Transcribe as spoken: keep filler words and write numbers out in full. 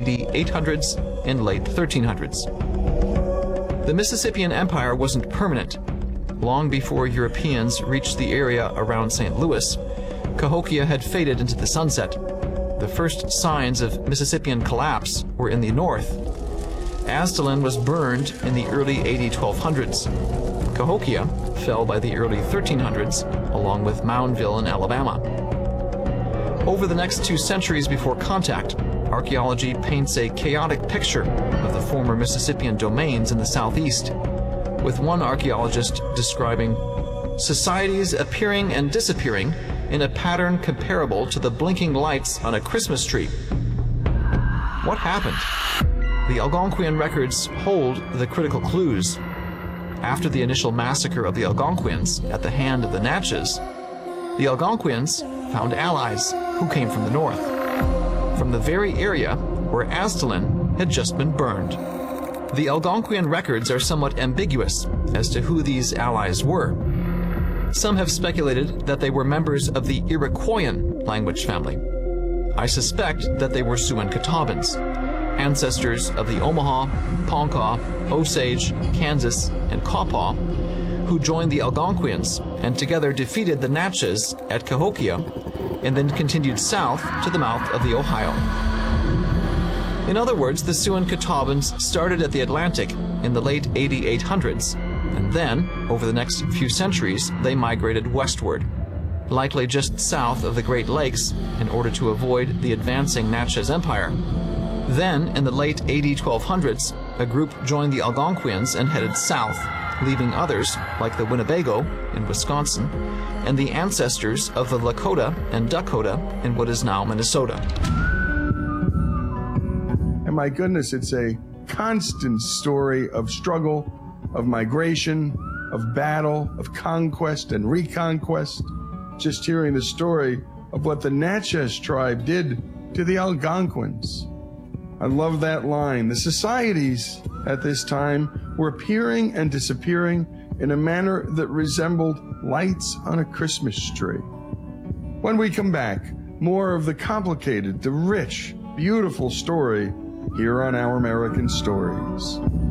D eight hundreds and late thirteen hundreds. The Mississippian Empire wasn't permanent. Long before Europeans reached the area around Saint Louis, Cahokia had faded into the sunset. The first signs of Mississippian collapse were in the north. Aztalan was burned in the early A D twelve hundreds. Cahokia fell by the early thirteen hundreds, along with Moundville in Alabama. Over the next two centuries before contact, archaeology paints a chaotic picture of the former Mississippian domains in the southeast, with one archaeologist describing societies appearing and disappearing in a pattern comparable to the blinking lights on a Christmas tree. What happened? The Algonquian records hold the critical clues. After the initial massacre of the Algonquians at the hand of the Natchez, the Algonquians found allies who came from the north, from the very area where Aztalan had just been burned. The Algonquian records are somewhat ambiguous as to who these allies were. Some have speculated that they were members of the Iroquoian language family. I suspect that they were Siouan-Catawbans, ancestors of the Omaha, Ponca, Osage, Kansas, and Quapaw, who joined the Algonquians and together defeated the Natchez at Cahokia and then continued south to the mouth of the Ohio. In other words, the Siouan-Catawbans started at the Atlantic in the late A D eight hundreds, and then, over the next few centuries, they migrated westward, likely just south of the Great Lakes in order to avoid the advancing Natchez Empire. Then, in the late A D twelve hundreds, a group joined the Algonquians and headed south, leaving others, like the Winnebago in Wisconsin, and the ancestors of the Lakota and Dakota in what is now Minnesota. And my goodness, it's a constant story of struggle, of migration, of battle, of conquest and reconquest. Just hearing the story of what the Natchez tribe did to the Algonquins. I love that line. The societies at this time were appearing and disappearing in a manner that resembled lights on a Christmas tree. When we come back, more of the complicated, the rich, beautiful story here on Our American Stories.